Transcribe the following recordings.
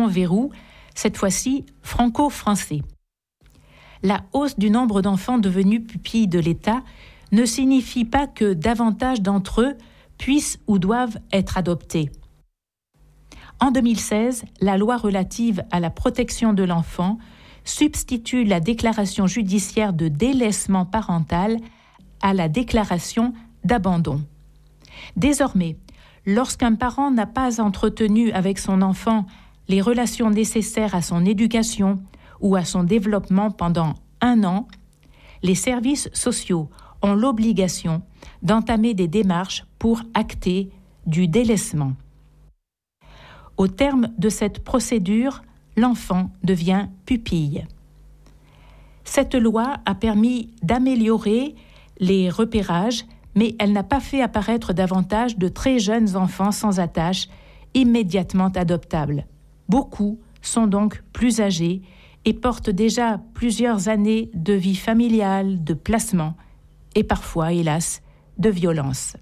Fondation Verrou, cette fois-ci franco-français. La hausse du nombre d'enfants devenus pupilles de l'État ne signifie pas que davantage d'entre eux puissent ou doivent être adoptés. En 2016, la loi relative à la protection de l'enfant substitue la déclaration judiciaire de délaissement parental à la déclaration d'abandon. Désormais, lorsqu'un parent n'a pas entretenu avec son enfant les relations nécessaires à son éducation ou à son développement pendant 1 an, les services sociaux ont l'obligation d'entamer des démarches pour acter du délaissement. Au terme de cette procédure, l'enfant devient pupille. Cette loi a permis d'améliorer les repérages, mais elle n'a pas fait apparaître davantage de très jeunes enfants sans attache, immédiatement adoptables. Beaucoup sont donc plus âgés et portent déjà plusieurs années de vie familiale, de placement et parfois, hélas, de violence.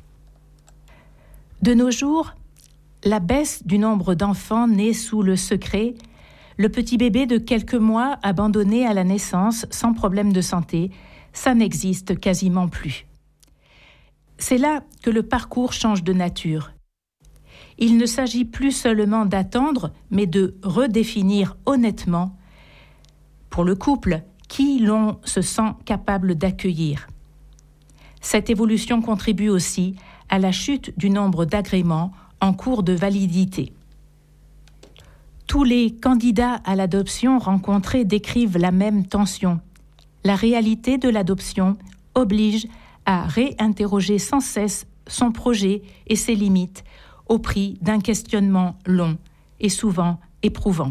De nos jours, la baisse du nombre d'enfants nés sous le secret, le petit bébé de quelques mois abandonné à la naissance sans problème de santé, ça n'existe quasiment plus. C'est là que le parcours change de nature. Il ne s'agit plus seulement d'attendre, mais de redéfinir honnêtement, pour le couple, qui l'on se sent capable d'accueillir. Cette évolution contribue aussi à la chute du nombre d'agréments en cours de validité. Tous les candidats à l'adoption rencontrés décrivent la même tension. La réalité de l'adoption oblige à réinterroger sans cesse son projet et ses limites au prix d'un questionnement long et souvent éprouvant.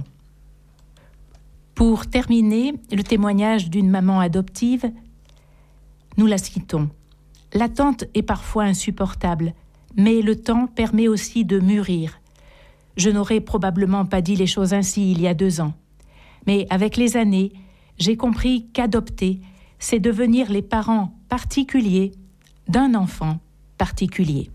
Pour terminer, le témoignage d'une maman adoptive, nous la citons. L'attente est parfois insupportable, mais le temps permet aussi de mûrir. Je n'aurais probablement pas dit les choses ainsi il y a 2 ans. Mais avec les années, j'ai compris qu'adopter, c'est devenir les parents particuliers d'un enfant particulier.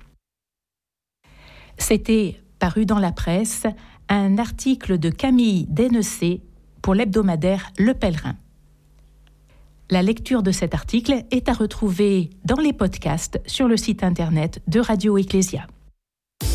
C'était paru dans la presse un article de Camille Dénecé pour l'hebdomadaire Le Pèlerin. La lecture de cet article est à retrouver dans les podcasts sur le site internet de Radio Ecclésia.